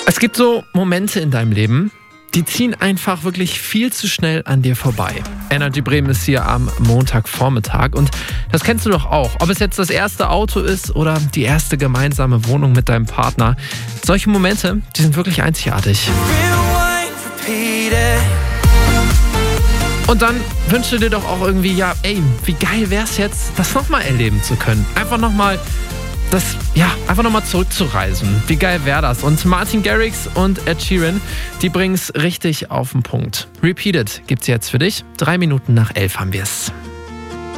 Es gibt so Momente in deinem Leben, die ziehen einfach wirklich viel zu schnell an dir vorbei. Energy Bremen ist hier am Montagvormittag und das kennst du doch auch. Ob es jetzt das erste Auto ist oder die erste gemeinsame Wohnung mit deinem Partner. Solche Momente, die sind wirklich einzigartig. Und dann wünschst du dir doch auch irgendwie, wie geil wär's jetzt, das nochmal erleben zu können. Einfach nochmal zurückzureisen. Wie geil wäre das? Und Martin Garrix und Ed Sheeran, die bringen es richtig auf den Punkt. Repeat It gibt's jetzt für dich. 3 Minuten nach 11 haben wir es.